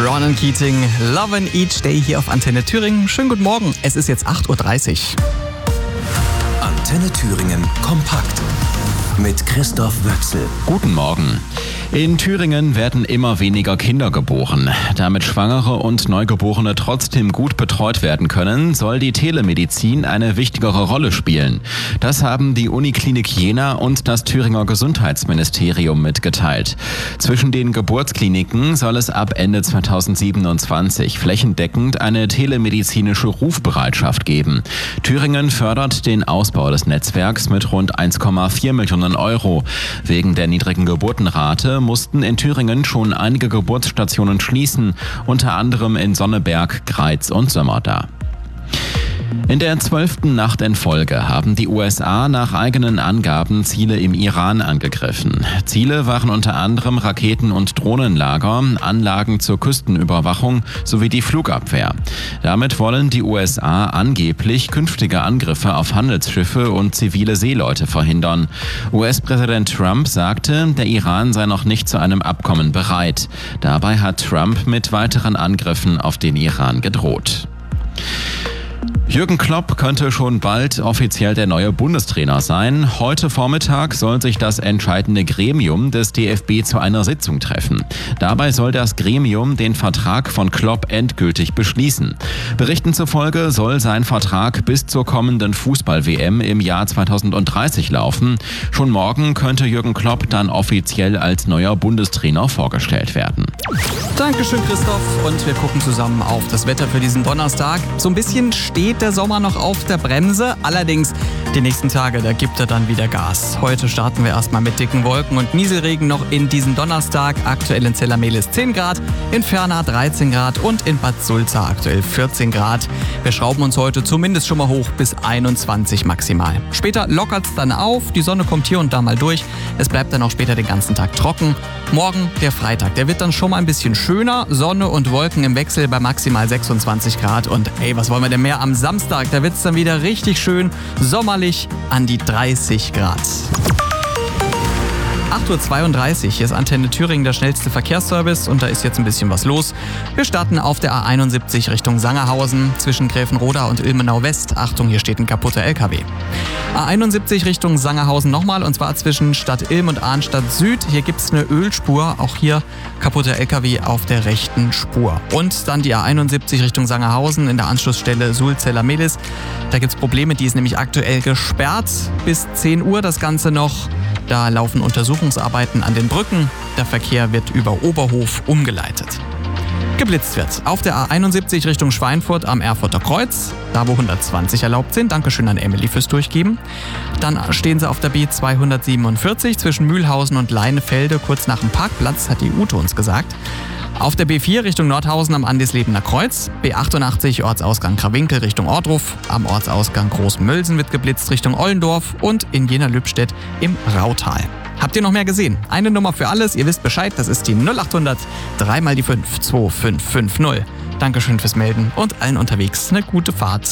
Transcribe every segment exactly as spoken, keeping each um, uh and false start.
Ronan Keating, Lovin' Each Day hier auf Antenne Thüringen. Schönen guten Morgen, es ist jetzt acht Uhr dreißig. Antenne Thüringen kompakt mit Christoph Wöchsel. Guten Morgen. In Thüringen werden immer weniger Kinder geboren. Damit Schwangere und Neugeborene trotzdem gut betreut werden können, soll die Telemedizin eine wichtigere Rolle spielen. Das haben die Uniklinik Jena und das Thüringer Gesundheitsministerium mitgeteilt. Zwischen den Geburtskliniken soll es ab Ende zweitausendsiebenundzwanzig flächendeckend eine telemedizinische Rufbereitschaft geben. Thüringen fördert den Ausbau des Netzwerks mit rund eins Komma vier Millionen Euro. Wegen der niedrigen Geburtenrate mussten in Thüringen schon einige Geburtsstationen schließen, unter anderem in Sonneberg, Greiz und Sömmerda. In der zwölften Nacht in Folge haben die U S A nach eigenen Angaben Ziele im Iran angegriffen. Ziele waren unter anderem Raketen- und Drohnenlager, Anlagen zur Küstenüberwachung sowie die Flugabwehr. Damit wollen die U S A angeblich künftige Angriffe auf Handelsschiffe und zivile Seeleute verhindern. U S-Präsident Trump sagte, der Iran sei noch nicht zu einem Abkommen bereit. Dabei hat Trump mit weiteren Angriffen auf den Iran gedroht. Jürgen Klopp könnte schon bald offiziell der neue Bundestrainer sein. Heute Vormittag soll sich das entscheidende Gremium des D F B zu einer Sitzung treffen. Dabei soll das Gremium den Vertrag von Klopp endgültig beschließen. Berichten zufolge soll sein Vertrag bis zur kommenden Fußball-W M im Jahr zweitausenddreißig laufen. Schon morgen könnte Jürgen Klopp dann offiziell als neuer Bundestrainer vorgestellt werden. Dankeschön, Christoph. Und wir gucken zusammen auf das Wetter für diesen Donnerstag. So ein bisschen steht der Sommer noch auf der Bremse. Allerdings, die nächsten Tage, da gibt er dann wieder Gas. Heute starten wir erstmal mit dicken Wolken und Nieselregen noch in diesen Donnerstag. Aktuell in Zellermehlis zehn Grad, in Ferna dreizehn Grad und in Bad Sulza aktuell vierzehn Grad. Wir schrauben uns heute zumindest schon mal hoch bis einundzwanzig maximal. Später lockert es dann auf, die Sonne kommt hier und da mal durch. Es bleibt dann auch später den ganzen Tag trocken. Morgen, der Freitag, der wird dann schon mal ein bisschen schöner. Sonne und Wolken im Wechsel bei maximal sechsundzwanzig Grad. Und ey, was wollen wir denn mehr am Samstag? Da wird es dann wieder richtig schön sommerlich an die dreißig Grad. acht Uhr zweiunddreißig, hier ist Antenne Thüringen, der schnellste Verkehrsservice und da ist jetzt ein bisschen was los. Wir starten auf der A einundsiebzig Richtung Sangerhausen zwischen Gräfenroda und Ilmenau West. Achtung, hier steht ein kaputter L K W. A einundsiebzig Richtung Sangerhausen nochmal und zwar zwischen Stadt Ilm und Arnstadt Süd. Hier gibt es eine Ölspur, auch hier kaputter L K W auf der rechten Spur. Und dann die A einundsiebzig Richtung Sangerhausen in der Anschlussstelle Suhl-Zellermehlis. Da gibt es Probleme, die ist nämlich aktuell gesperrt. Bis zehn Uhr das Ganze noch. Da laufen Untersuchungsarbeiten an den Brücken. Der Verkehr wird über Oberhof umgeleitet. Geblitzt wird auf der A einundsiebzig Richtung Schweinfurt am Erfurter Kreuz, da wo hundertzwanzig erlaubt sind. Dankeschön an Emily fürs Durchgeben. Dann stehen sie auf der B zweihundertsiebenundvierzig zwischen Mühlhausen und Leinefelde, kurz nach dem Parkplatz, hat die Ute uns gesagt. Auf der B vier Richtung Nordhausen am Andislebener Kreuz, B achtundachtzig Ortsausgang Krawinkel Richtung Ortruf, am Ortsausgang Großmölsen wird geblitzt Richtung Ollendorf und in Jena-Lübstedt im Rautal. Habt ihr noch mehr gesehen? Eine Nummer für alles, ihr wisst Bescheid, das ist die null achthundert drei mal die fünf zwei fünf fünf null. Dankeschön fürs Melden und allen unterwegs eine gute Fahrt.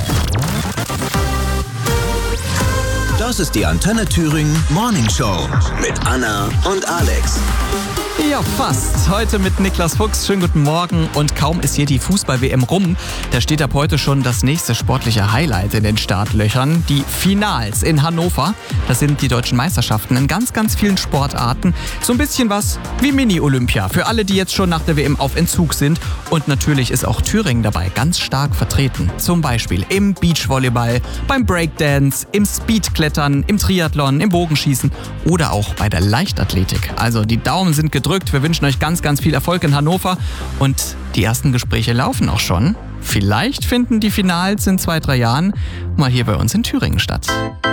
Das ist die Antenne Thüringen Morning Show mit Anna und Alex. Ja, fast. Heute mit Niklas Fuchs. Schönen guten Morgen. Und kaum ist hier die Fußball-W M rum, da steht ab heute schon das nächste sportliche Highlight in den Startlöchern. Die Finals in Hannover. Das sind die deutschen Meisterschaften in ganz, ganz vielen Sportarten. So ein bisschen was wie Mini-Olympia. Für alle, die jetzt schon nach der W M auf Entzug sind. Und natürlich ist auch Thüringen dabei ganz stark vertreten. Zum Beispiel im Beachvolleyball, beim Breakdance, im Speedklettern, im Triathlon, im Bogenschießen oder auch bei der Leichtathletik. Also die Daumen sind gedrückt. Wir wünschen euch ganz, ganz viel Erfolg in Hannover und die ersten Gespräche laufen auch schon. Vielleicht finden die Finals in zwei, drei Jahren mal hier bei uns in Thüringen statt.